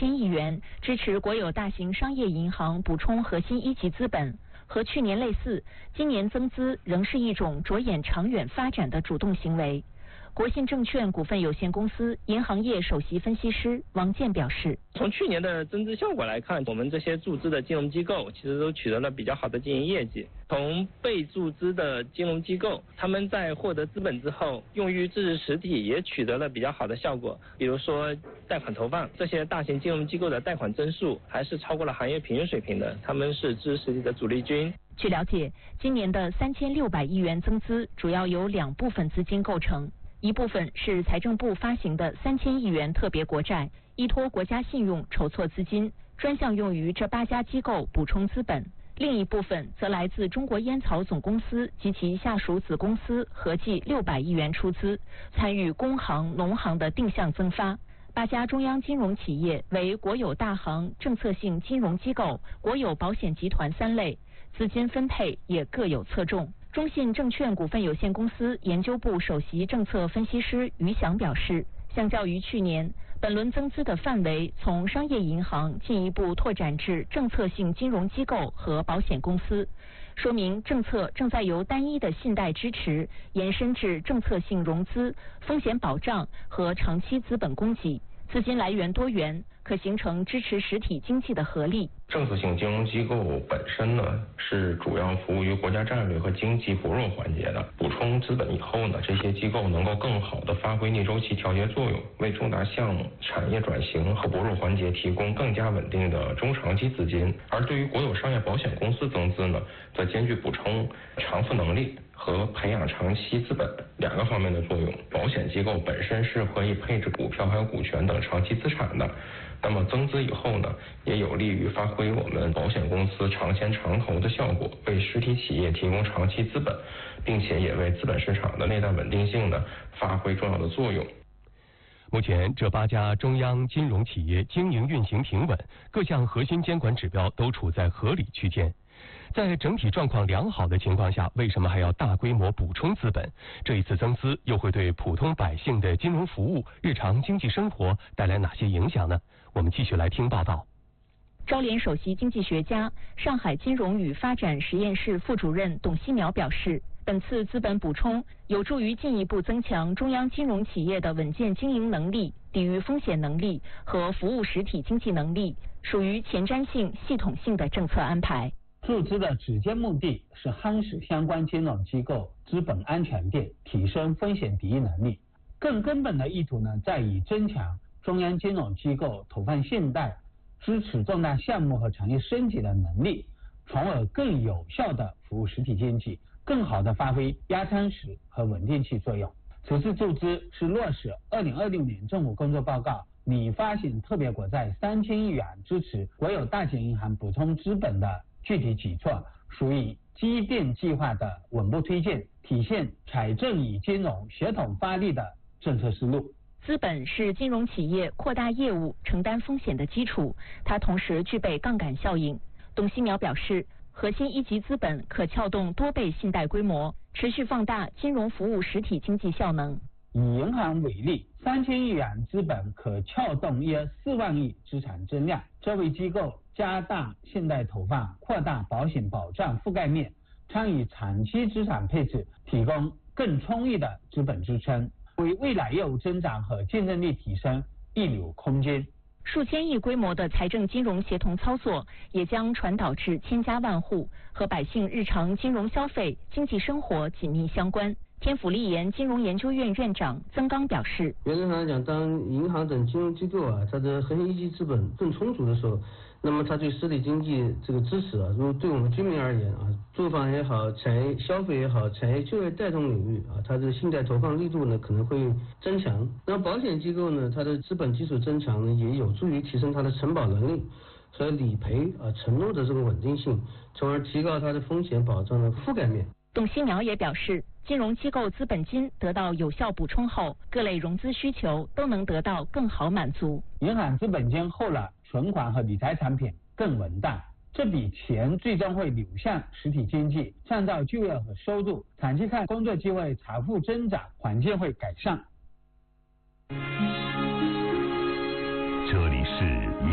3000亿元，支持国有大型商业银行补充核心一级资本。和去年类似，今年增资仍是一种着眼长远发展的主动行为。国信证券股份有限公司银行业首席分析师王健表示， 从去年的增资效果来看，我们这些注资的金融机构其实都取得了比较好的经营业绩。从被注资的金融机构，他们在获得资本之后，用于支持实体也取得了比较好的效果。比如说贷款投放，这些大型金融机构的贷款增速还是超过了行业平均水平的，他们是支持实体的主力军。 据了解，今年的3600亿元增资主要由2部分资金构成。一部分是财政部发行的3000亿元特别国债，依托国家信用筹措资金，专项用于这8家机构补充资本；另一部分则来自中国烟草总公司及其下属子公司合计600亿元出资，参与工行、农行的定向增发。8家中央金融企业为国有大行、政策性金融机构、国有保险集团3类，资金分配也各有侧重。中信证券股份有限公司研究部首席政策分析师于翔表示，相较于去年，本轮增资的范围从商业银行进一步拓展至政策性金融机构和保险公司，说明政策正在由单一的信贷支持延伸至政策性融资、风险保障和长期资本供给，资金来源多元，可形成支持实体经济的合力。 政策性金融机构本身呢，是主要服务于国家战略和经济薄弱环节的。补充资本以后呢，这些机构能够更好地发挥逆周期调节作用，为重大项目、产业转型和薄弱环节提供更加稳定的中长期资金。而对于国有商业保险公司增资呢，则兼具补充偿付能力和培养长期资本2个方面的作用。保险机构本身是可以配置股票还有股权等长期资产的，那么增资以后呢，也有利于发挥我们保险公司长钱长投的效果，为实体企业提供长期资本，并且也为资本市场的内在稳定性呢发挥重要的作用。 目前，这8家中央金融企业经营运行平稳，各项核心监管指标都处在合理区间。在整体状况良好的情况下，为什么还要大规模补充资本？这一次增资又会对普通百姓的金融服务、日常经济生活带来哪些影响呢？我们继续来听报道。 招联首席经济学家、上海金融与发展实验室副主任董希苗表示，本次资本补充有助于进一步增强中央金融企业的稳健经营能力、抵御风险能力和服务实体经济能力，属于前瞻性、系统性的政策安排。 注资的直接目的是夯实相关金融机构资本安全链，提升风险抵御能力。更根本的意图呢，在于增强中央金融机构投放信贷、支持重大项目和产业升级的能力，从而更有效地服务实体经济，更好地发挥压舱石和稳定器作用。此次注资是落实2026年政府工作报告拟发行特别国债3000亿元，支持国有大型银行补充资本的具体举措，属于积淀计划的稳步推进，体现财政与金融协同发力的政策思路。 资本是金融企业扩大业务、承担风险的基础，它同时具备杠杆效应。董希苗表示，核心一级资本可撬动多倍信贷规模，持续放大金融服务实体经济效能。 以银行为例，3000亿元资本可撬动约4万亿资产增量，这为机构加大信贷投放、扩大保险保障覆盖面、参与长期资产配置提供更充裕的资本支撑，为未来业务增长和竞争力提升预留空间。 数千亿规模的财政金融协同操作，也将传导至千家万户，和百姓日常金融消费、经济生活紧密相关。天府立研金融研究院院长曾刚表示， 原则上来讲，当银行等金融机构它的核心一级资本更充足的时候，那么它对实体经济这个支持如果对我们居民而言住房也好，产业消费也好，产业就业带动领域它的信贷投放力度呢可能会增强。那保险机构呢，它的资本基础增强呢，也有助于提升它的承保能力和理赔承诺的这个稳定性，从而提高它的风险保障的覆盖面。 董希苗也表示，金融机构资本金得到有效补充后，各类融资需求都能得到更好满足。 银行资本金后了，存款和理财产品更稳当，这笔钱最终会流向实体经济，创造就业和收入。长期看，工作机会、财富增长环境会改善。 这里是